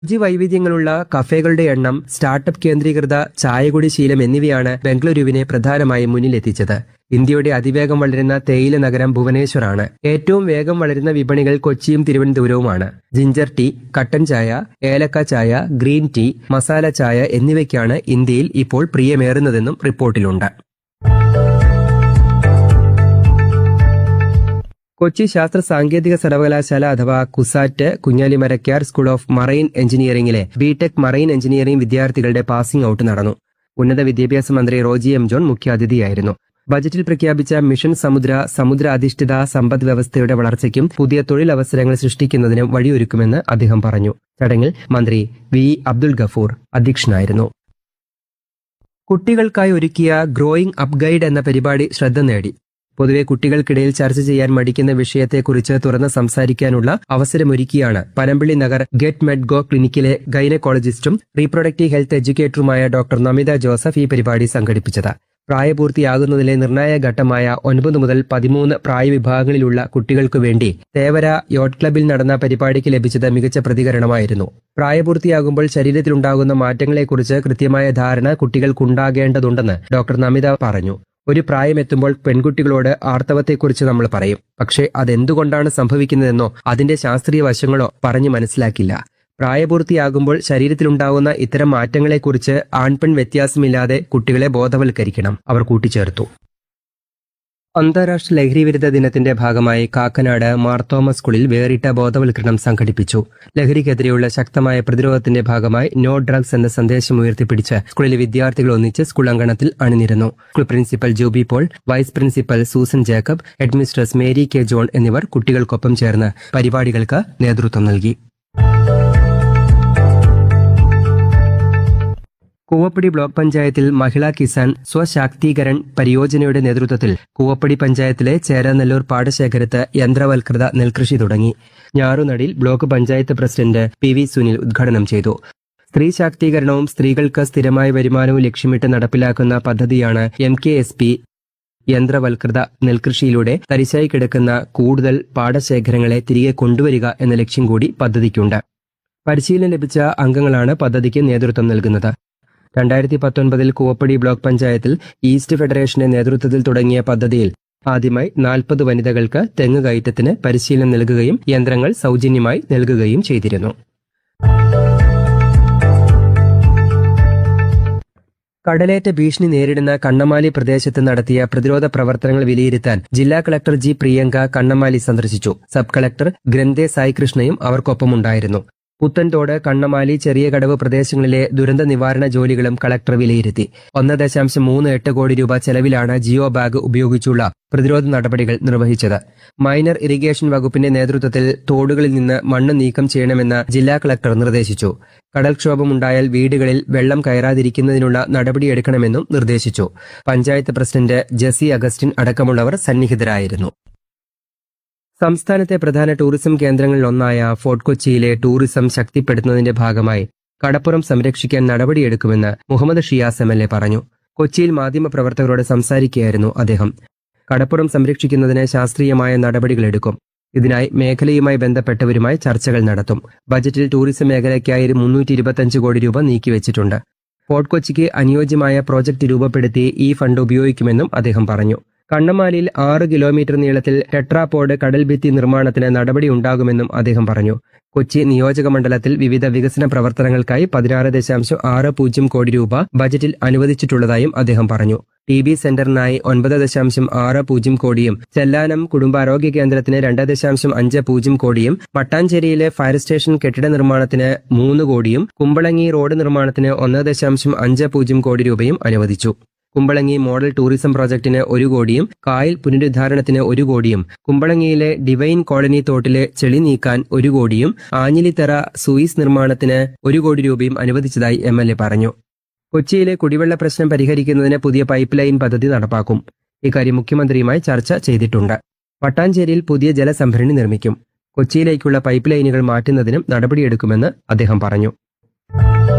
വൈവിധ്യങ്ങളുള്ള കഫേകളുടെ എണ്ണം, സ്റ്റാർട്ടപ്പ് കേന്ദ്രീകൃത ചായകുടി ശീലം എന്നിവയാണ് ബംഗളൂരുവിനെ പ്രധാനമായും മുന്നിലെത്തിച്ചത്. ഇന്ത്യയുടെ അതിവേഗം വളരുന്ന തേയില നഗരം ഭുവനേശ്വറാണ്. ഏറ്റവും വേഗം വളരുന്ന വിപണികൾ കൊച്ചിയും തിരുവനന്തപുരവുമാണ്. ജിഞ്ചർ ടീ, കട്ടൻ ചായ, ഏലക്ക ചായ, ഗ്രീൻ ടീ, മസാല ചായ എന്നിവയ്ക്കാണ് ഇന്ത്യയിൽ ഇപ്പോൾ പ്രിയമേറുന്നതെന്നും റിപ്പോർട്ടിലുണ്ട്. കൊച്ചി ശാസ്ത്ര സാങ്കേതിക സർവകലാശാല അഥവാ CUSAT Kunjali Marakkar school of marine എഞ്ചിനീയറിംഗിലെ BTech marine engineering വിദ്യാർത്ഥികളുടെ പാസിംഗ് ഔട്ട് നടന്നു. ഉന്നത വിദ്യാഭ്യാസ മന്ത്രി റോജി എം ജോൺ മുഖ്യാതിഥിയായിരുന്നു. ബജറ്റിൽ പ്രഖ്യാപിച്ച മിഷൻ സമുദ്ര അധിഷ്ഠിത സമ്പദ് വ്യവസ്ഥയുടെ വളർച്ചയ്ക്കും പുതിയ തൊഴിലവസരങ്ങൾ സൃഷ്ടിക്കുന്നതിനും വഴിയൊരുക്കുമെന്ന് അദ്ദേഹം പറഞ്ഞു. ചടങ്ങിൽ മന്ത്രി വി അബ്ദുൽ ഗഫൂർ അധ്യക്ഷനായിരുന്നു. കുട്ടികൾക്കായി ഒരുക്കിയ ഗ്രോയിങ് അപ്പ് ഗൈഡ് എന്ന പരിപാടി ശ്രദ്ധ നേടി. പൊതുവെ കുട്ടികൾക്കിടയിൽ ചർച്ച ചെയ്യാൻ മടിക്കുന്ന വിഷയത്തെക്കുറിച്ച് തുറന്ന് സംസാരിക്കാനുള്ള അവസരമൊരുക്കിയാണ് പനമ്പിള്ളി നഗർ ഗെറ്റ് മെഡ് go ക്ലിനിക്കിലെ ഗൈനക്കോളജിസ്റ്റും reproductive health എഡ്യൂക്കേറ്ററുമായ doctor Namitha Joseph ഈ പരിപാടി സംഘടിപ്പിച്ചത്. പ്രായപൂർത്തിയാകുന്നതിലെ നിർണായക ഘട്ടമായ 9 മുതൽ 13 പ്രായവിഭാഗങ്ങളിലുള്ള കുട്ടികൾക്കു വേണ്ടി തേവര യോട്ട് ക്ലബിൽ നടന്ന പരിപാടിക്ക് ലഭിച്ചത് മികച്ച പ്രതികരണമായിരുന്നു. പ്രായപൂർത്തിയാകുമ്പോൾ ശരീരത്തിലുണ്ടാകുന്ന മാറ്റങ്ങളെക്കുറിച്ച് കൃത്യമായ ധാരണ കുട്ടികൾക്കുണ്ടാകേണ്ടതുണ്ടെന്ന് ഡോക്ടർ നമിത പറഞ്ഞു. ഒരു പ്രായമെത്തുമ്പോൾ പെൺകുട്ടികളോട് ആർത്തവത്തെക്കുറിച്ച് നമ്മൾ പറയും. പക്ഷേ അതെന്തുകൊണ്ടാണ് സംഭവിക്കുന്നതെന്നോ അതിന്റെ ശാസ്ത്രീയ വശങ്ങളോ പറഞ്ഞു മനസ്സിലാക്കില്ല. പ്രായപൂർത്തിയാകുമ്പോൾ ശരീരത്തിലുണ്ടാകുന്ന ഇത്തരം മാറ്റങ്ങളെക്കുറിച്ച് ആൺപെൺ വ്യത്യാസമില്ലാതെ കുട്ടികളെ ബോധവൽക്കരിക്കണം, അവർ കൂട്ടിച്ചേർത്തു. അന്താരാഷ്ട്ര ലഹരിവിരുദ്ധ ദിനത്തിന്റെ ഭാഗമായി കാക്കനാട് മാർത്തോമ സ്കൂളിൽ വേറിട്ട ബോധവൽക്കരണം സംഘടിപ്പിച്ചു. ലഹരിക്കെതിരെയുള്ള ശക്തമായ പ്രതിരോധത്തിന്റെ ഭാഗമായി നോ ഡ്രഗ്സ് എന്ന സന്ദേശം ഉയർത്തിപ്പിടിച്ച് സ്കൂളിലെ വിദ്യാർത്ഥികൾ ഒന്നിച്ച് സ്കൂൾ അങ്കണത്തിൽ അണിനിരന്നു. School principal Jubi Paul, vice principal Susan Jacob, headmistress Mary K John എന്നിവർ കുട്ടികൾക്കൊപ്പം ചേർന്ന് പരിപാടികൾക്ക് നേതൃത്വം നൽകി. കൂവപ്പടി ബ്ലോക്ക് പഞ്ചായത്തിൽ മഹിളാ കിസാൻ സ്വശാക്തീകരൺ പരിയോജനയുടെ നേതൃത്വത്തിൽ കൂവപ്പടി പഞ്ചായത്തിലെ ചേരാനെല്ലൂർ പാടശേഖരത്ത് യന്ത്രവൽകൃത നെൽകൃഷി തുടങ്ങി. ഞാറുനടിൽ block panchayat president P V Sunil ഉദ്ഘാടനം ചെയ്തു. സ്ത്രീ ശാക്തീകരണവും സ്ത്രീകൾക്ക് സ്ഥിരമായ വരുമാനവും ലക്ഷ്യമിട്ട് നടപ്പിലാക്കുന്ന പദ്ധതിയാണ് MKSP. യന്ത്രവൽകൃത നെൽകൃഷിയിലൂടെ തരിശായി കിടക്കുന്ന കൂടുതൽ പാടശേഖരങ്ങളെ തിരികെ കൊണ്ടുവരിക എന്ന ലക്ഷ്യം കൂടി പദ്ധതിക്കുണ്ട്. പരിശീലനം ലഭിച്ച അംഗങ്ങളാണ് പദ്ധതിക്ക് നേതൃത്വം നൽകുന്നത്. 2019 കൂവപ്പടി ബ്ലോക്ക് പഞ്ചായത്തിൽ ഈസ്റ്റ് ഫെഡറേഷന്റെ നേതൃത്വത്തിൽ തുടങ്ങിയ പദ്ധതിയിൽ ആദ്യമായി 40 വനിതകൾക്ക് തെങ്ങ് കയറ്റത്തിന് പരിശീലനം നൽകുകയും യന്ത്രങ്ങൾ സൗജന്യമായി നൽകുകയും ചെയ്തിരുന്നു. കടലേറ്റ ഭീഷണി നേരിടുന്ന കണ്ണമാലി പ്രദേശത്ത് നടത്തിയ പ്രതിരോധ പ്രവർത്തനങ്ങൾ വിലയിരുത്താൻ ജില്ലാ കളക്ടർ ജി പ്രിയങ്ക കണ്ണമാലി സന്ദർശിച്ചു. Sub collector Granthe സായികൃഷ്ണയും അവർക്കൊപ്പമുണ്ടായിരുന്നു. പുത്തൻതോട്, കണ്ണമാലി, ചെറിയ കടവ് പ്രദേശങ്ങളിലെ ദുരന്ത നിവാരണ ജോലികളും കളക്ടർ വിലയിരുത്തി. 1.38 കോടി രൂപ ചെലവിലാണ് ജിയോ ബാഗ് ഉപയോഗിച്ചുള്ള പ്രതിരോധ നടപടികൾ നിർവഹിച്ചത്. മൈനർ ഇറിഗേഷൻ വകുപ്പിന്റെ നേതൃത്വത്തിൽ തോടുകളിൽ നിന്ന് മണ്ണ് നീക്കം ചെയ്യണമെന്ന് ജില്ലാ കളക്ടർ നിർദ്ദേശിച്ചു. കടൽക്ഷോഭമുണ്ടായാൽ വീടുകളിൽ വെള്ളം കയറാതിരിക്കുന്നതിനുള്ള നടപടിയെടുക്കണമെന്നും നിർദ്ദേശിച്ചു. പഞ്ചായത്ത് പ്രസിഡന്റ് ജെസി അഗസ്റ്റിൻ അടക്കമുള്ളവർ സന്നിഹിതരായിരുന്നു. സംസ്ഥാനത്തെ പ്രധാന ടൂറിസം കേന്ദ്രങ്ങളിലൊന്നായ ഫോർട്ട് കൊച്ചിയിലെ ടൂറിസം ശക്തിപ്പെടുത്തുന്നതിന്റെ ഭാഗമായി കടപ്പുറം സംരക്ഷിക്കാൻ നടപടിയെടുക്കുമെന്ന് മുഹമ്മദ് ഷിയാസ് MLA പറഞ്ഞു. കൊച്ചിയിൽ മാധ്യമപ്രവർത്തകരോട് സംസാരിക്കുകയായിരുന്നു അദ്ദേഹം. കടപ്പുറം സംരക്ഷിക്കുന്നതിന് ശാസ്ത്രീയമായ നടപടികളെടുക്കും. ഇതിനായി മേഖലയുമായി ബന്ധപ്പെട്ടവരുമായി ചർച്ചകൾ നടത്തും. ബജറ്റിൽ ടൂറിസം മേഖലയ്ക്കായി 325 കോടി രൂപ നീക്കിവച്ചിട്ടുണ്ട്. ഫോർട്ട് കൊച്ചിക്ക് അനുയോജ്യമായ പ്രോജക്ട് രൂപപ്പെടുത്തി ഈ ഫണ്ട് ഉപയോഗിക്കുമെന്നും അദ്ദേഹം പറഞ്ഞു. കണ്ണമാലിയിൽ 6 കിലോമീറ്റർ നീളത്തിൽ ടെട്രാപോഡ് കടൽഭിത്തി നിർമ്മാണത്തിന് നടപടിയുണ്ടാകുമെന്നും അദ്ദേഹം പറഞ്ഞു. കൊച്ചി നിയോജക മണ്ഡലത്തിൽ വിവിധ വികസന പ്രവർത്തനങ്ങൾക്കായി 16.60 കോടി രൂപ ബജറ്റിൽ അനുവദിച്ചിട്ടുള്ളതായും അദ്ദേഹം പറഞ്ഞു. TB സെന്ററിനായി 9.60 കോടിയും ചെല്ലാനം കുടുംബാരോഗ്യ കേന്ദ്രത്തിന് 2.50 കോടിയും മട്ടാഞ്ചേരിയിലെ ഫയർ സ്റ്റേഷൻ കെട്ടിട നിർമ്മാണത്തിന് 3 കോടിയും കുമ്പളങ്ങി റോഡ് നിർമ്മാണത്തിന് 1.50 കോടി രൂപയും അനുവദിച്ചു. കുമ്പളങ്ങി മോഡൽ ടൂറിസം പ്രോജക്ടിന് 1 കോടിയും കായൽ പുനരുദ്ധാരണത്തിന് 1 കോടിയും കുമ്പളങ്ങിയിലെ ഡിവൈൻ കോളനി തോട്ടിലെ ചെളി നീക്കാൻ 1 കോടിയും ആഞ്ഞിലിത്തറ സൂയിസ് നിർമ്മാണത്തിന് 1 കോടി രൂപയും അനുവദിച്ചതായി MLA പറഞ്ഞു. കൊച്ചിയിലെ കുടിവെള്ള പ്രശ്നം പരിഹരിക്കുന്നതിന് പുതിയ പൈപ്പ് ലൈൻ പദ്ധതി നടപ്പാക്കും. ഇക്കാര്യം മുഖ്യമന്ത്രിയുമായി ചർച്ച ചെയ്തിട്ടുണ്ട്. മട്ടാഞ്ചേരിയിൽ പുതിയ ജലസംഭരണി നിർമ്മിക്കും. കൊച്ചിയിലേക്കുള്ള പൈപ്പ് ലൈനുകൾ മാറ്റുന്നതിനും നടപടിയെടുക്കുമെന്ന് അദ്ദേഹം പറഞ്ഞു.